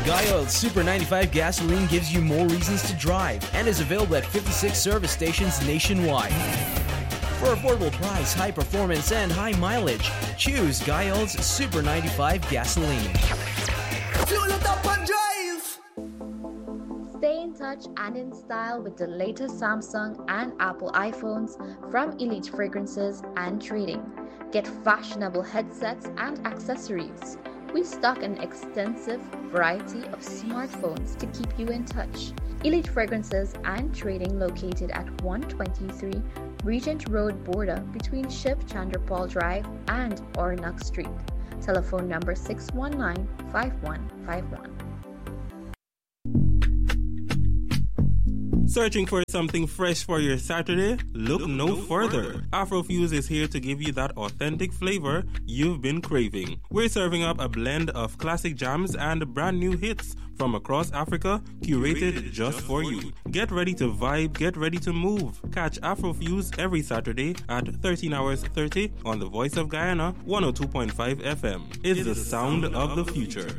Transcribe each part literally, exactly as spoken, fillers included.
Guy Oil Super ninety-five gasoline gives you more reasons to drive and is available at fifty-six service stations nationwide. For affordable price, high performance, and high mileage, choose Guy Oil's Super ninety-five gasoline. Fuel it up and drive! Stay in touch and in style with the latest Samsung and Apple iPhones from Elite Fragrances and Trading. Get fashionable headsets and accessories. We stock an extensive variety of smartphones to keep you in touch. Elite Fragrances and Trading located at one twenty-three Regent Road border between Shiv Chandrapal Drive and Oronak Street. Telephone number six one nine, five one five one. Searching for something fresh for your Saturday? Look no further. Afrofuse is here to give you that authentic flavor you've been craving. We're serving up a blend of classic jams and brand new hits from across Africa, curated just for you. Get ready to vibe, get ready to move. Catch Afrofuse every Saturday at thirteen hours thirty on the Voice of Guyana, one oh two point five F M. It's the sound of the future.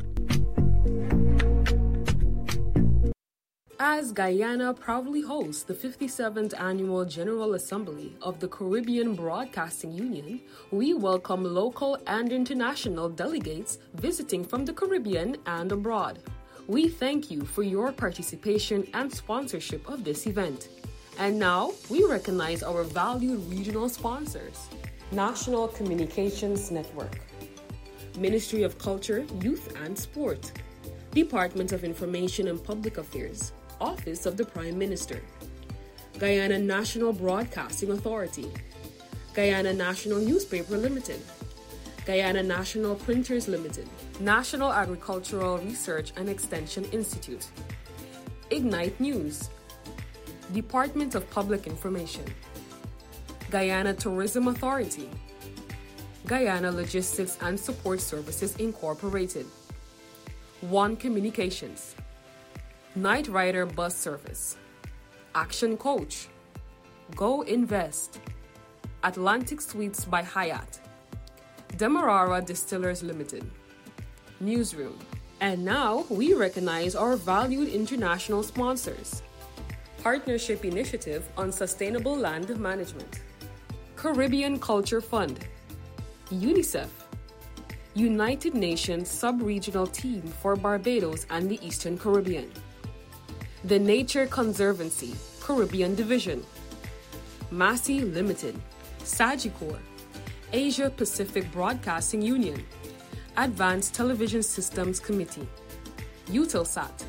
As Guyana proudly hosts the fifty-seventh Annual General Assembly of the Caribbean Broadcasting Union, we welcome local and international delegates visiting from the Caribbean and abroad. We thank you for your participation and sponsorship of this event. And now, we recognize our valued regional sponsors. National Communications Network, Ministry of Culture, Youth and Sport, Department of Information and Public Affairs, Office of the Prime Minister, Guyana National Broadcasting Authority, Guyana National Newspaper Limited, Guyana National Printers Limited, National Agricultural Research and Extension Institute, Ignite News, Department of Public Information, Guyana Tourism Authority, Guyana Logistics and Support Services Incorporated, One Communications, Night Rider Bus Service, Action Coach, Go Invest, Atlantic Suites by Hyatt, Demerara Distillers Limited, Newsroom. And now we recognize our valued international sponsors. Partnership Initiative on Sustainable Land Management, Caribbean Culture Fund, UNICEF, United Nations Sub-Regional Team for Barbados and the Eastern Caribbean, The Nature Conservancy, Caribbean Division, Massey Limited, Sagicor, Asia Pacific Broadcasting Union, Advanced Television Systems Committee, Eutelsat.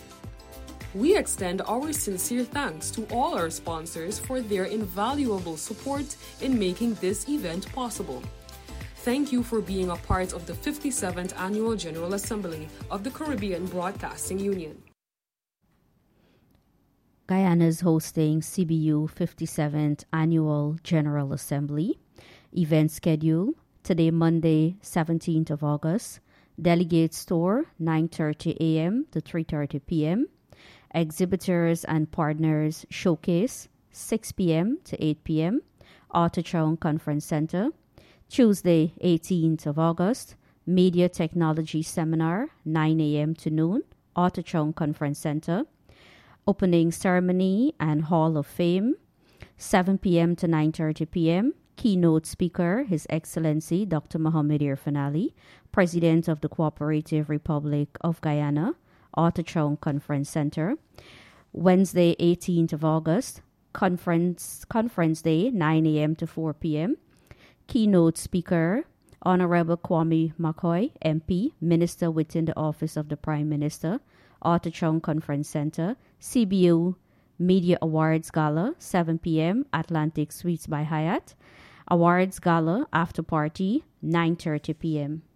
We extend our sincere thanks to all our sponsors for their invaluable support in making this event possible. Thank you for being a part of the fifty-seventh Annual General Assembly of the Caribbean Broadcasting Union. Guyana is hosting C B U fifty-seventh Annual General Assembly. Event schedule today, Monday, seventeenth of August. Delegates tour, nine thirty a.m. to three thirty p.m. Exhibitors and partners showcase, six p.m. to eight p.m. Artachon Conference Center. Tuesday, eighteenth of August. Media Technology Seminar, nine a.m. to noon. Artachon Conference Center. Opening ceremony and Hall of Fame, seven p.m. to nine thirty p.m. Keynote speaker, His Excellency Doctor Mohamed Irfaan Ali, President of the Cooperative Republic of Guyana, Artachon Conference Center. Wednesday, eighteenth of August, Conference Conference Day, nine a.m. to four p.m. Keynote speaker, Honorable Kwame McCoy, M P, Minister within the Office of the Prime Minister, Artachon Conference Center. C B U Media Awards Gala, seven p.m. Atlantic Suites by Hyatt. Awards Gala After Party, nine thirty p.m.